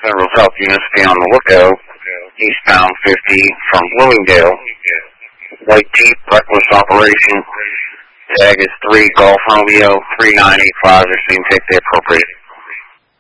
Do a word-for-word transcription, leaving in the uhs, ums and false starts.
Federal Health units be on the lookout. Eastbound fifty from Bloomingdale. White Jeep, reckless operation. Tag is three Golf Romeo three nine eight five. They're saying take the appropriate